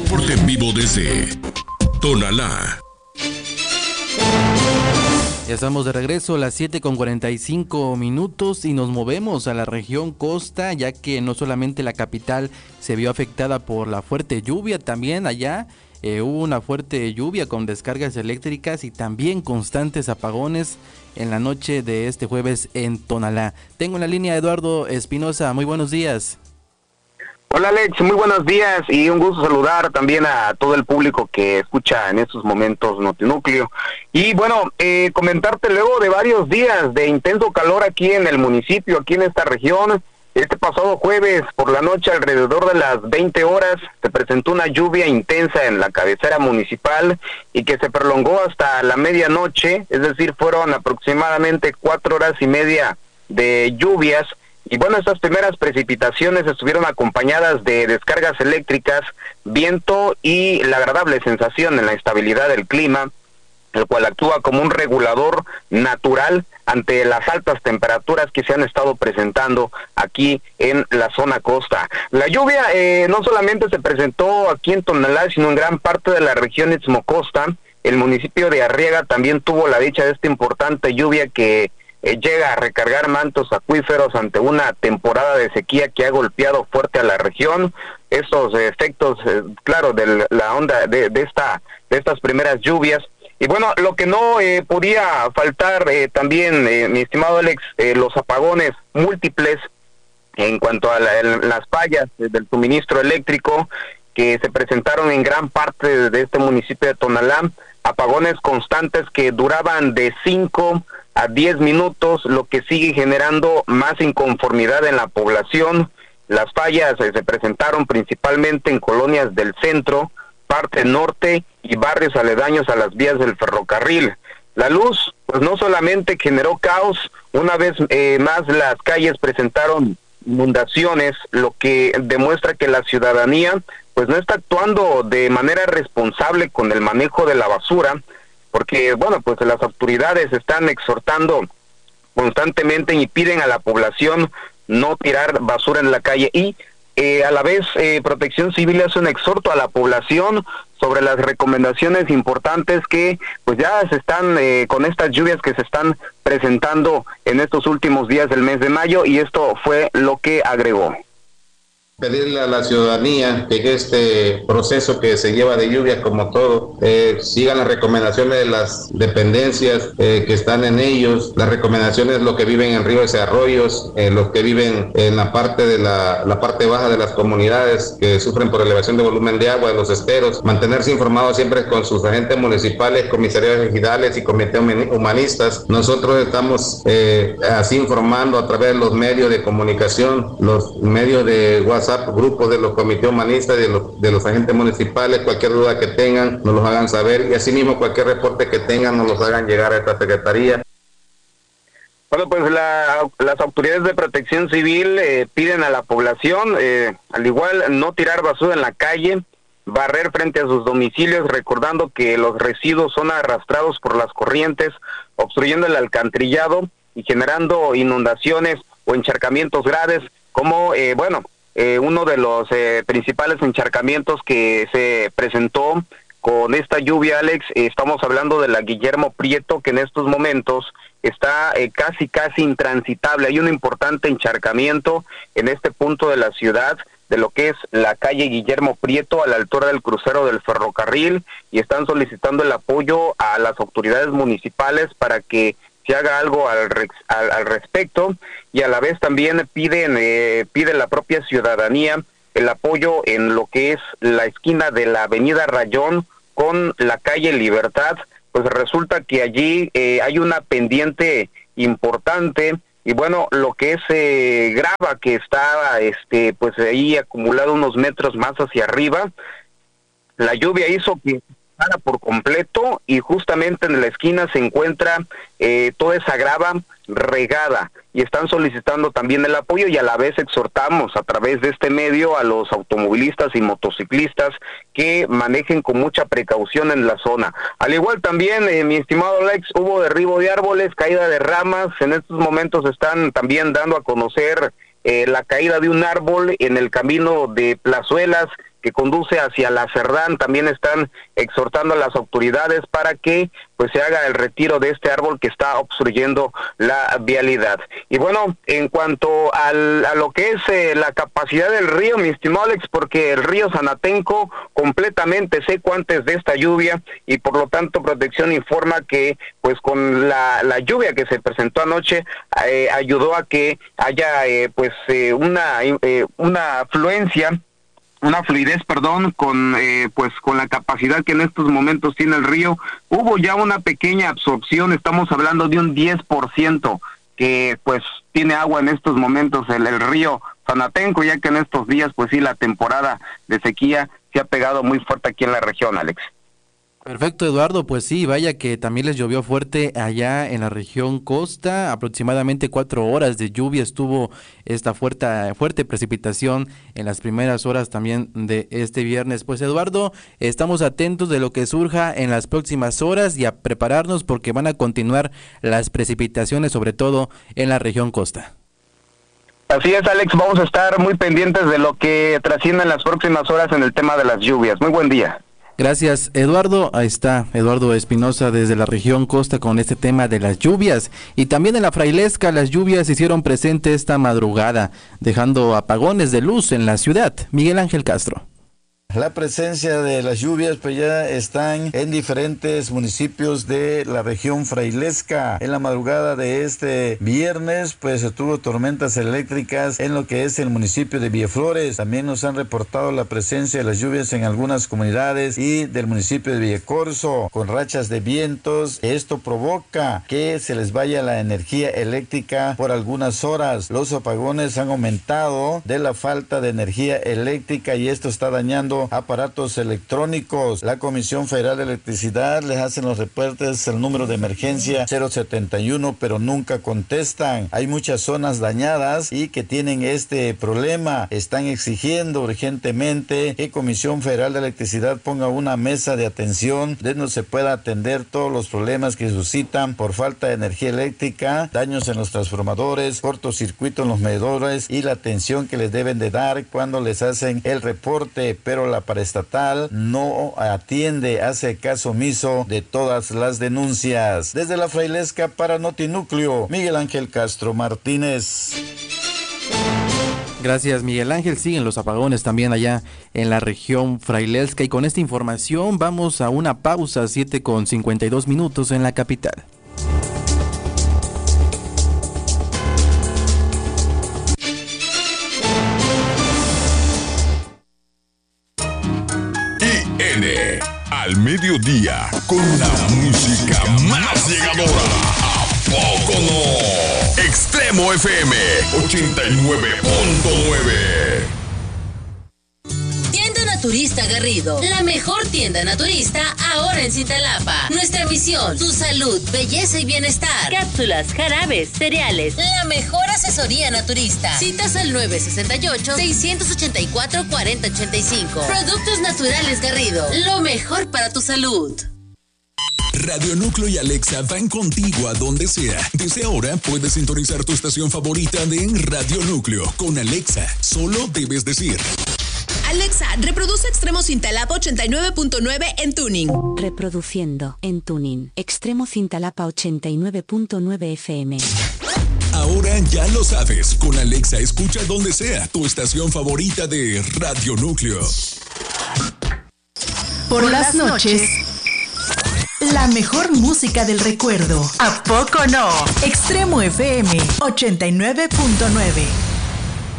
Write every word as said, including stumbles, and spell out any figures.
reporte en vivo desde Tonalá. Ya estamos de regreso a las siete con cuarenta y cinco minutos y nos movemos a la región costa, ya que no solamente la capital se vio afectada por la fuerte lluvia, también allá eh, hubo una fuerte lluvia con descargas eléctricas y también constantes apagones en la noche de este jueves en Tonalá. Tengo en la línea a Eduardo Espinosa, muy buenos días. Hola Alex, muy buenos días y un gusto saludar también a todo el público que escucha en estos momentos Notinúcleo. Y bueno, eh, comentarte luego de varios días de intenso calor aquí en el municipio, aquí en esta región, este pasado jueves por la noche alrededor de las veinte horas se presentó una lluvia intensa en la cabecera municipal y que se prolongó hasta la medianoche, es decir, fueron aproximadamente cuatro horas y media de lluvias. Y bueno, estas primeras precipitaciones estuvieron acompañadas de descargas eléctricas, viento y la agradable sensación en la estabilidad del clima, el cual actúa como un regulador natural ante las altas temperaturas que se han estado presentando aquí en la zona costa. La lluvia eh, no solamente se presentó aquí en Tonalá, sino en gran parte de la región Istmo-Costa. El municipio de Arriaga también tuvo la dicha de esta importante lluvia que Eh, llega a recargar mantos acuíferos ante una temporada de sequía que ha golpeado fuerte a la región. Estos eh, efectos, eh, claro, de la onda de, de esta de estas primeras lluvias. Y bueno, lo que no eh, podía faltar eh, también, eh, mi estimado Alex, eh, los apagones múltiples en cuanto a la, el, las fallas del suministro eléctrico que se presentaron en gran parte de, de este municipio de Tonalá, apagones constantes que duraban de cinco a diez minutos, lo que sigue generando más inconformidad en la población. Las fallas eh, se presentaron principalmente en colonias del centro, parte norte y barrios aledaños a las vías del ferrocarril. La luz, pues no solamente generó caos, una vez eh, más las calles presentaron inundaciones, lo que demuestra que la ciudadanía pues no está actuando de manera responsable con el manejo de la basura, porque, bueno, pues las autoridades están exhortando constantemente y piden a la población no tirar basura en la calle y eh, a la vez eh, Protección Civil hace un exhorto a la población sobre las recomendaciones importantes que pues ya se están eh, con estas lluvias que se están presentando en estos últimos días del mes de mayo, y esto fue lo que agregó. Pedirle a la ciudadanía que en este proceso que se lleva de lluvia, como todo, eh, sigan las recomendaciones de las dependencias eh, que están en ellos, las recomendaciones de los que viven en ríos y arroyos, eh, los que viven en la parte de la, la parte baja de las comunidades que sufren por elevación de volumen de agua, de los esteros, mantenerse informados siempre con sus agentes municipales, comisarios ejidales y comités humanistas. Nosotros estamos eh, así informando a través de los medios de comunicación, los medios de WhatsApp, grupos de los comités humanistas, de los, de los agentes municipales. Cualquier duda que tengan nos los hagan saber, y asimismo cualquier reporte que tengan nos los hagan llegar a esta secretaría. Bueno, pues la, las autoridades de Protección Civil eh, piden a la población, eh, al igual, no tirar basura en la calle, barrer frente a sus domicilios, recordando que los residuos son arrastrados por las corrientes, obstruyendo el alcantarillado y generando inundaciones o encharcamientos graves, como, eh, bueno, Eh, uno de los eh, principales encharcamientos que se presentó con esta lluvia, Alex. Eh, estamos hablando de la Guillermo Prieto, que en estos momentos está eh, casi casi intransitable. Hay un importante encharcamiento en este punto de la ciudad, de lo que es la calle Guillermo Prieto a la altura del crucero del ferrocarril, y están solicitando el apoyo a las autoridades municipales para que se haga algo al, al, al respecto, y a la vez también piden eh, pide la propia ciudadanía el apoyo en lo que es la esquina de la avenida Rayón con la calle Libertad. Pues resulta que allí eh, hay una pendiente importante, y bueno, lo que es eh, grava que está este pues ahí acumulado unos metros más hacia arriba. La lluvia hizo que para por completo, y justamente en la esquina se encuentra eh, toda esa grava regada, y están solicitando también el apoyo, y a la vez exhortamos a través de este medio a los automovilistas y motociclistas que manejen con mucha precaución en la zona. Al igual también, eh, mi estimado Alex, hubo derribo de árboles, caída de ramas. En estos momentos están también dando a conocer eh, la caída de un árbol en el camino de Plazuelas, que conduce hacia la Cerdán. También están exhortando a las autoridades para que pues se haga el retiro de este árbol que está obstruyendo la vialidad. Y bueno, en cuanto al, a lo que es eh, la capacidad del río, mi estimado Alex, porque el río Sanatenco completamente seco antes de esta lluvia, y por lo tanto Protección informa que pues con la, la lluvia que se presentó anoche eh, ayudó a que haya eh, pues eh, una, eh, una afluencia una fluidez, perdón, con eh, pues con la capacidad que en estos momentos tiene el río. Hubo ya una pequeña absorción, estamos hablando de un diez por ciento que pues tiene agua en estos momentos el, el río Sanatenco, ya que en estos días pues sí la temporada de sequía se ha pegado muy fuerte aquí en la región, Alex. Perfecto, Eduardo, pues sí, vaya que también les llovió fuerte allá en la región costa, aproximadamente cuatro horas de lluvia estuvo esta fuerte, fuerte precipitación en las primeras horas también de este viernes. Pues Eduardo, estamos atentos de lo que surja en las próximas horas y a prepararnos porque van a continuar las precipitaciones, sobre todo en la región costa. Así es, Alex, vamos a estar muy pendientes de lo que trascienda en las próximas horas en el tema de las lluvias. Muy buen día. Gracias, Eduardo. Ahí está Eduardo Espinosa desde la región costa con este tema de las lluvias. Y también en la Frailesca las lluvias se hicieron presentes esta madrugada, dejando apagones de luz en la ciudad. Miguel Ángel Castro. La presencia de las lluvias pues ya están en diferentes municipios de la región frailesca. En la madrugada de este viernes pues se tuvo tormentas eléctricas en lo que es el municipio de Villaflores. También nos han reportado la presencia de las lluvias en algunas comunidades y del municipio de Villacorso con rachas de vientos. Esto provoca que se les vaya la energía eléctrica por algunas horas. Los apagones han aumentado de la falta de energía eléctrica y esto está dañando aparatos electrónicos. La Comisión Federal de Electricidad les hacen los reportes al número de emergencia cero setenta y uno, pero nunca contestan. Hay muchas zonas dañadas y que tienen este problema. Están exigiendo urgentemente que Comisión Federal de Electricidad ponga una mesa de atención donde se pueda atender todos los problemas que suscitan por falta de energía eléctrica, daños en los transformadores, cortocircuito en los medidores y la atención que les deben de dar cuando les hacen el reporte, pero la paraestatal no atiende, hace caso omiso de todas las denuncias. Desde la Frailesca para Notinúcleo, Miguel Ángel Castro Martínez. Gracias, Miguel Ángel. Siguen los apagones también allá en la región frailesca y con esta información vamos a una pausa, siete con cincuenta y dos minutos en la capital. Al mediodía, con la música más llegadora. ¿A poco no? Extremo F M ochenta y nueve punto nueve. Tienda Naturista Garrido, la mejor tienda naturista ahora en Cintalapa. Nuestra misión, tu salud, belleza y bienestar. Cápsulas, jarabes, cereales, la mejor asesoría naturista. Citas al nueve seis ocho, seis ocho cuatro, cuatro cero ocho cinco. Productos Naturales Garrido, lo mejor para tu salud. Radio Núcleo y Alexa van contigo a donde sea. Desde ahora puedes sintonizar tu estación favorita de Radio Núcleo. Con Alexa, solo debes decir: Alexa, reproduce Extremo Cintalapa ochenta y nueve punto nueve en tuning. Reproduciendo en tuning. Extremo Cintalapa ochenta y nueve punto nueve F M. Ahora ya lo sabes. Con Alexa escucha donde sea tu estación favorita de Radio Núcleo. Por las noches, la mejor música del recuerdo. ¿A poco no? Extremo F M ochenta y nueve punto nueve.